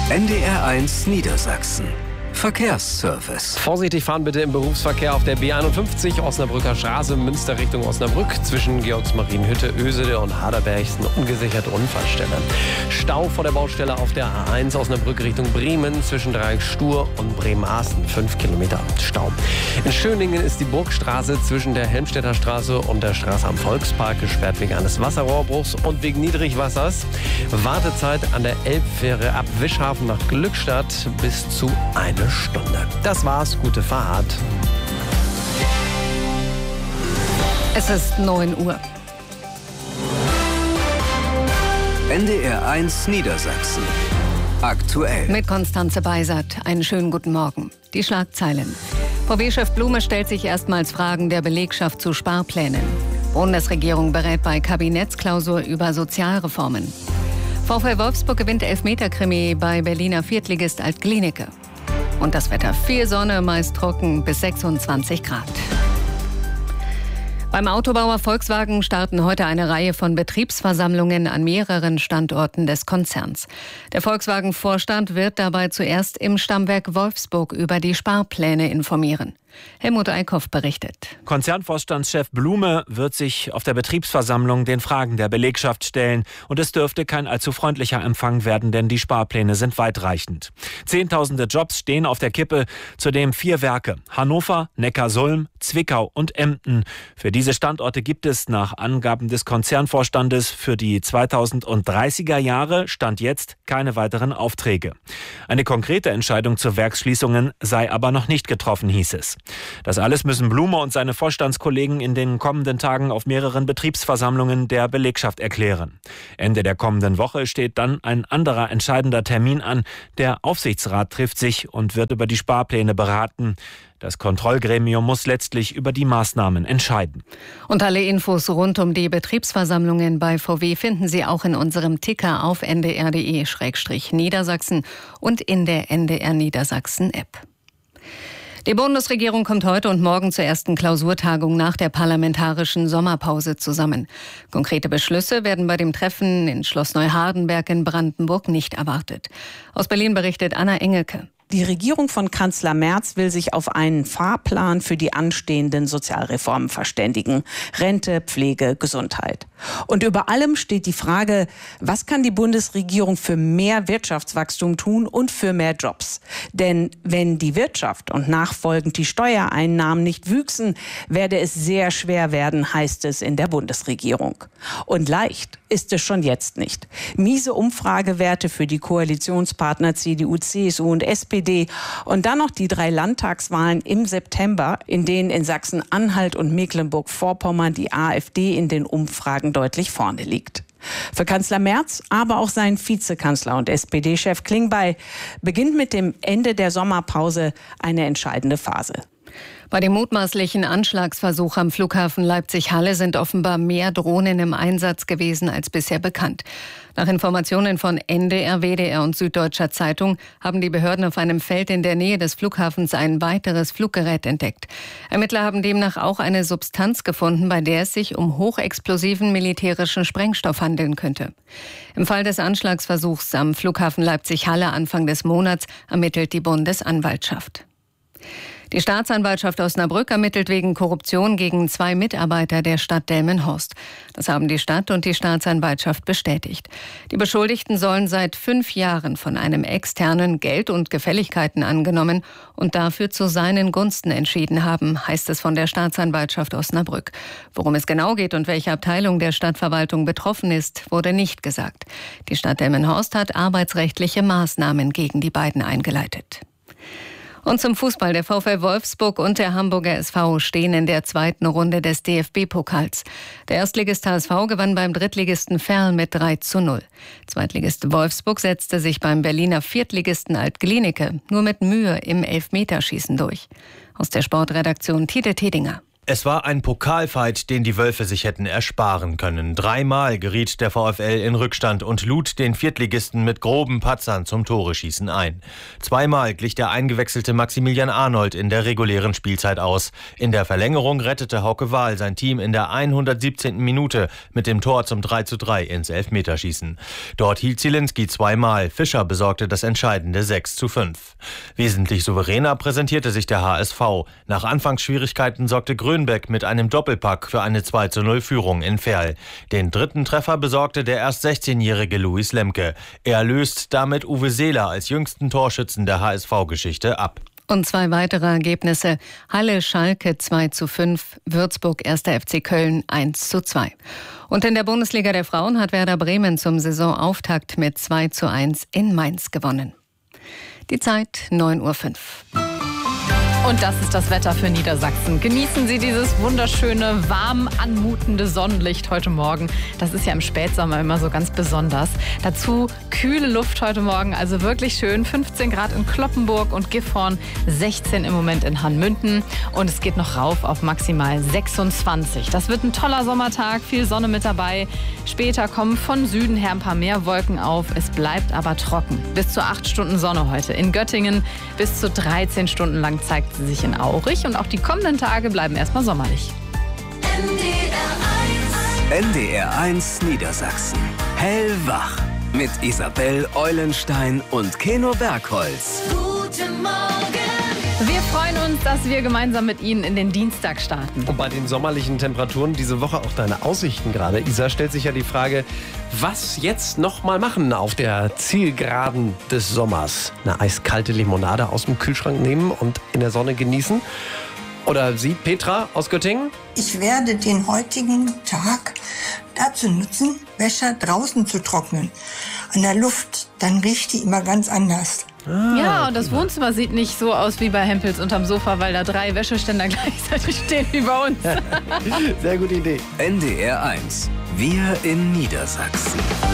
NDR1 Niedersachsen. Verkehrsservice. Vorsichtig fahren bitte im Berufsverkehr auf der B51 Osnabrücker Straße, Münster Richtung Osnabrück. Zwischen Georgsmarienhütte, Ösede und Harderberg ist eine ungesicherte Unfallstelle. Stau vor der Baustelle auf der A1 Osnabrück Richtung Bremen. Zwischen Dreieck Stur und Bremerhaven 5 Kilometer Stau. In Schöningen ist die Burgstraße zwischen der Helmstedter Straße und der Straße am Volkspark gesperrt wegen eines Wasserrohrbruchs und wegen Niedrigwassers. Wartezeit an der Elbfähre ab Wischhafen nach Glückstadt bis zu eine Stunde. Das war's. Gute Fahrt. Es ist 9 Uhr. NDR1 Niedersachsen. Aktuell. Mit Konstanze Beisert. Einen schönen guten Morgen. Die Schlagzeilen. VW-Chef Blume stellt sich erstmals Fragen der Belegschaft zu Sparplänen. Bundesregierung berät bei Kabinettsklausur über Sozialreformen. VfL Wolfsburg gewinnt Elfmeter-Krimi bei Berliner Viertligist Alt-Glienicke. Und das Wetter: viel Sonne, meist trocken, bis 26 Grad. Beim Autobauer Volkswagen starten heute eine Reihe von Betriebsversammlungen an mehreren Standorten des Konzerns. Der Volkswagen-Vorstand wird dabei zuerst im Stammwerk Wolfsburg über die Sparpläne informieren. Helmut Eickhoff berichtet. Konzernvorstandschef Blume wird sich auf der Betriebsversammlung den Fragen der Belegschaft stellen. Und es dürfte kein allzu freundlicher Empfang werden, denn die Sparpläne sind weitreichend. Zehntausende Jobs stehen auf der Kippe, zudem 4 Werke: Hannover, Neckarsulm, Zwickau und Emden. Für diese Standorte gibt es nach Angaben des Konzernvorstandes für die 2030er Jahre Stand jetzt keine weiteren Aufträge. Eine konkrete Entscheidung zu Werksschließungen sei aber noch nicht getroffen, hieß es. Das alles müssen Blume und seine Vorstandskollegen in den kommenden Tagen auf mehreren Betriebsversammlungen der Belegschaft erklären. Ende der kommenden Woche steht dann ein anderer entscheidender Termin an. Der Aufsichtsrat trifft sich und wird über die Sparpläne beraten. Das Kontrollgremium muss letztlich über die Maßnahmen entscheiden. Und alle Infos rund um die Betriebsversammlungen bei VW finden Sie auch in unserem Ticker auf ndr.de/Niedersachsen und in der NDR Niedersachsen App. Die Bundesregierung kommt heute und morgen zur ersten Klausurtagung nach der parlamentarischen Sommerpause zusammen. Konkrete Beschlüsse werden bei dem Treffen in Schloss Neuhardenberg in Brandenburg nicht erwartet. Aus Berlin berichtet Anna Engelke. Die Regierung von Kanzler Merz will sich auf einen Fahrplan für die anstehenden Sozialreformen verständigen. Rente, Pflege, Gesundheit. Und über allem steht die Frage, was kann die Bundesregierung für mehr Wirtschaftswachstum tun und für mehr Jobs? Denn wenn die Wirtschaft und nachfolgend die Steuereinnahmen nicht wüchsen, werde es sehr schwer werden, heißt es in der Bundesregierung. Und leicht ist es schon jetzt nicht. Miese Umfragewerte für die Koalitionspartner CDU, CSU und SPD und dann noch die 3 Landtagswahlen im September, in denen in Sachsen-Anhalt und Mecklenburg-Vorpommern die AfD in den Umfragen deutlich vorne liegt. Für Kanzler Merz, aber auch seinen Vizekanzler und SPD-Chef Klingbeil beginnt mit dem Ende der Sommerpause eine entscheidende Phase. Bei dem mutmaßlichen Anschlagsversuch am Flughafen Leipzig-Halle sind offenbar mehr Drohnen im Einsatz gewesen als bisher bekannt. Nach Informationen von NDR, WDR und Süddeutscher Zeitung haben die Behörden auf einem Feld in der Nähe des Flughafens ein weiteres Fluggerät entdeckt. Ermittler haben demnach auch eine Substanz gefunden, bei der es sich um hochexplosiven militärischen Sprengstoff handeln könnte. Im Fall des Anschlagsversuchs am Flughafen Leipzig-Halle Anfang des Monats ermittelt die Bundesanwaltschaft. Die Staatsanwaltschaft Osnabrück ermittelt wegen Korruption gegen 2 Mitarbeiter der Stadt Delmenhorst. Das haben die Stadt und die Staatsanwaltschaft bestätigt. Die Beschuldigten sollen seit 5 Jahren von einem Externen Geld und Gefälligkeiten angenommen und dafür zu seinen Gunsten entschieden haben, heißt es von der Staatsanwaltschaft Osnabrück. Worum es genau geht und welche Abteilung der Stadtverwaltung betroffen ist, wurde nicht gesagt. Die Stadt Delmenhorst hat arbeitsrechtliche Maßnahmen gegen die beiden eingeleitet. Und zum Fußball. Der VfL Wolfsburg und der Hamburger SV stehen in der 2. Runde des DFB-Pokals. Der Erstligist HSV gewann beim Drittligisten Verl mit 3:0. Zweitligist Wolfsburg setzte sich beim Berliner Viertligisten Alt-Glienicke nur mit Mühe im Elfmeterschießen durch. Aus der Sportredaktion Tide Tedinger. Es war ein Pokalfight, den die Wölfe sich hätten ersparen können. 3-mal geriet der VfL in Rückstand und lud den Viertligisten mit groben Patzern zum Toreschießen ein. 2-mal glich der eingewechselte Maximilian Arnold in der regulären Spielzeit aus. In der Verlängerung rettete Hauke Wahl sein Team in der 117. Minute mit dem Tor zum 3:3 ins Elfmeterschießen. Dort hielt Zielinski 2-mal. Fischer besorgte das entscheidende 6:5. Wesentlich souveräner präsentierte sich der HSV. Nach Anfangsschwierigkeiten sorgte Grönbeck mit einem Doppelpack für eine 2:0-Führung in Verl. Den dritten Treffer besorgte der erst 16-jährige Luis Lemke. Er löst damit Uwe Seeler als jüngsten Torschützen der HSV-Geschichte ab. Und 2 weitere Ergebnisse. Halle-Schalke 2:5, Würzburg 1. FC Köln 1:2. Und in der Bundesliga der Frauen hat Werder Bremen zum Saisonauftakt mit 2:1 in Mainz gewonnen. Die Zeit 9:05 Uhr. Und das ist das Wetter für Niedersachsen. Genießen Sie dieses wunderschöne, warm anmutende Sonnenlicht heute Morgen. Das ist ja im Spätsommer immer so ganz besonders. Dazu kühle Luft heute Morgen, also wirklich schön. 15 Grad in Cloppenburg und Gifhorn, 16 im Moment in Hanmünden. Und es geht noch rauf auf maximal 26. Das wird ein toller Sommertag, viel Sonne mit dabei. Später kommen von Süden her ein paar mehr Wolken auf. Es bleibt aber trocken. Bis zu 8 Stunden Sonne heute. In Göttingen bis zu 13 Stunden lang zeigt sie sich in Aurich. Und auch die kommenden Tage bleiben erstmal sommerlich. NDR1 Niedersachsen. Hellwach. Mit Isabel Eulenstein und Keno Bergholz. Guten Morgen. Wir freuen uns, dass wir gemeinsam mit Ihnen in den Dienstag starten. Und bei den sommerlichen Temperaturen diese Woche auch deine Aussichten gerade. Isa, stellt sich ja die Frage, was jetzt noch mal machen auf der Zielgeraden des Sommers? Eine eiskalte Limonade aus dem Kühlschrank nehmen und in der Sonne genießen? Oder Sie, Petra aus Göttingen? Ich werde den heutigen Tag dazu nutzen, Wäsche draußen zu trocknen. An der Luft, dann riecht die immer ganz anders. Ja, und das Wohnzimmer sieht nicht so aus wie bei Hempels unterm Sofa, weil da 3 Wäscheständer gleichzeitig stehen wie bei uns. Sehr gute Idee. NDR1. Wir in Niedersachsen.